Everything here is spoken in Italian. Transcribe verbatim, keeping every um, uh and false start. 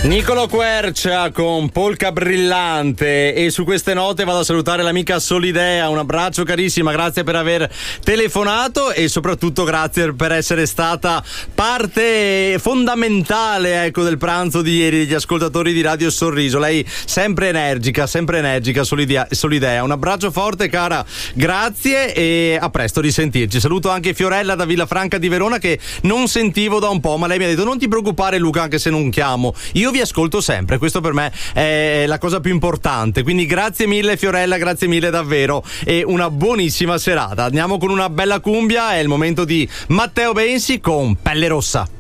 Niccolò Quercia con Polka Brillante, e su queste note vado a salutare l'amica Solidea. Un abbraccio carissima, grazie per aver telefonato e soprattutto grazie per essere stata parte fondamentale, ecco, del pranzo di ieri degli ascoltatori di Radio Sorriso. Lei sempre energica, sempre energica, Solidea. Solidea. Un abbraccio forte, cara, grazie e a presto, risentirci. Saluto anche Fiorella da Villafranca di Verona, che non sentivo da un po', ma lei mi ha detto: non ti preoccupare Luca, anche se non chiamo, io vi ascolto sempre, questo per me è la cosa più importante. Quindi grazie mille Fiorella, grazie mille davvero, e una buonissima serata. Andiamo con una bella cumbia, è il momento di Matteo Bensi con Pelle Rossa.